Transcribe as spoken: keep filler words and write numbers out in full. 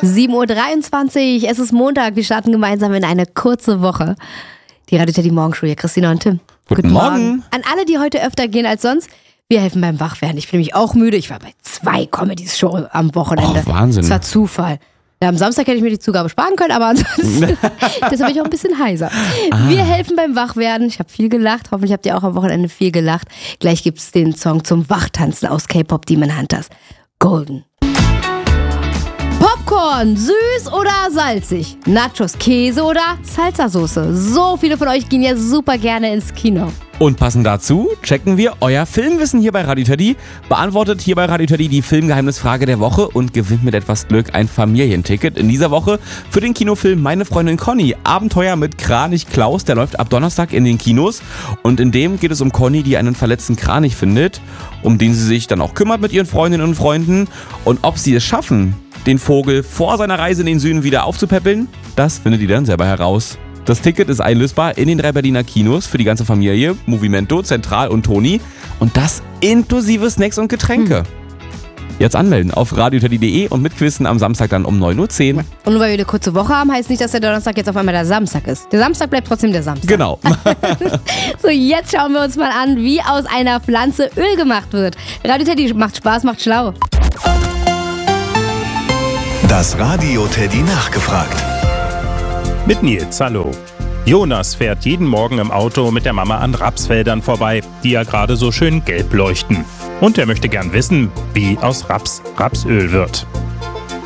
sieben Uhr dreiundzwanzig, es ist Montag, wir starten gemeinsam in eine kurze Woche. Die Radio Teddy Morgenshow hier, Christina und Tim. Guten, Guten Morgen. Morgen. An alle, die heute öfter gehen als sonst, wir helfen beim Wachwerden. Ich bin nämlich auch müde, ich war bei zwei Comedy-Shows am Wochenende. Oh, Wahnsinn. Das war Zufall. Ja, am Samstag hätte ich mir die Zugabe sparen können, aber ansonsten deshalb bin ich auch ein bisschen heiser. Ah. Wir helfen beim Wachwerden. Ich habe viel gelacht. Hoffentlich habt ihr auch am Wochenende viel gelacht. Gleich gibt's den Song zum Wachtanzen aus K-Pop Demon Hunters. Golden. Popcorn, süß oder salzig? Nachos, Käse oder Salsa-Soße? So viele von euch gehen ja super gerne ins Kino. Und passend dazu checken wir euer Filmwissen hier bei Radio Teddy. Beantwortet hier bei Radio Teddy die Filmgeheimnisfrage der Woche und gewinnt mit etwas Glück ein Familienticket. In dieser Woche für den Kinofilm Meine Freundin Conny. Abenteuer mit Kranich Klaus, der läuft ab Donnerstag in den Kinos. Und in dem geht es um Conny, die einen verletzten Kranich findet, um den sie sich dann auch kümmert mit ihren Freundinnen und Freunden. Und ob sie es schaffen, den Vogel vor seiner Reise in den Süden wieder aufzupäppeln, das findet ihr dann selber heraus. Das Ticket ist einlösbar in den drei Berliner Kinos für die ganze Familie, Movimento, Zentral und Toni. Und das inklusive Snacks und Getränke. Hm. Jetzt anmelden auf radioteddy punkt de und mitquissen am Samstag dann um neun Uhr zehn. Und nur weil wir eine kurze Woche haben, heißt nicht, dass der Donnerstag jetzt auf einmal der Samstag ist. Der Samstag bleibt trotzdem der Samstag. Genau. So, jetzt schauen wir uns mal an, wie aus einer Pflanze Öl gemacht wird. Radio Teddy macht Spaß, macht schlau. Das Radio Teddy nachgefragt. Mit Nils, hallo. Jonas fährt jeden Morgen im Auto mit der Mama an Rapsfeldern vorbei, die ja gerade so schön gelb leuchten. Und er möchte gern wissen, wie aus Raps Rapsöl wird.